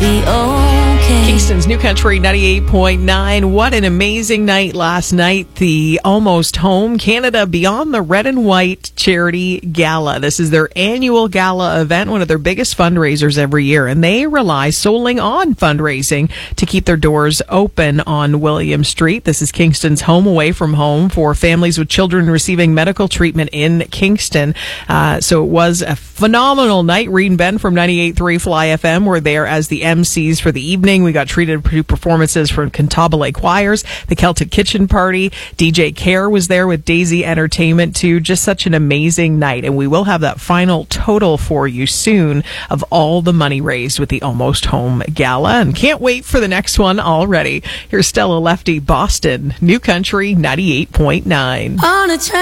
be okay. Kingston's New Country 98.9. What an amazing night last night. The Almost Home Canada Beyond the Red and White Charity Gala. This is their annual gala event, one of their biggest fundraisers every year, and they rely solely on fundraising to keep their doors open on William Street. This is Kingston's home away from home for families with children receiving medical treatment in Kingston. So it was a phenomenal night. Reed and Ben from 98.3 Fly FM were there as the MCs for the evening. We got treated to performances from Cantabile Choirs, the Celtic Kitchen Party. DJ Care was there with Daisy Entertainment too. Just such an amazing night. And we will have that final total for you soon of all the money raised with the Almost Home Gala. And can't wait for the next one already. Here's Stella Lefty, Boston, New Country 98.9. On a